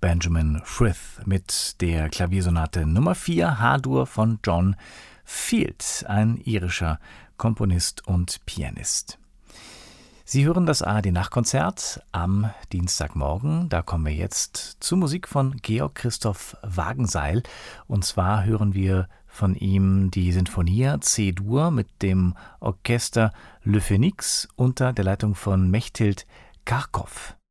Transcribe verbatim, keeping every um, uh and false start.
Benjamin Frith mit der Klaviersonate Nummer vier H-Dur von John Field, ein irischer Komponist und Pianist. Sie hören das A R D-Nachtkonzert am Dienstagmorgen. Da kommen wir jetzt zur Musik von Georg Christoph Wagenseil. Und zwar hören wir von ihm die Sinfonia C-Dur mit dem Orchester Le Phénix unter der Leitung von Mechthild Karkow.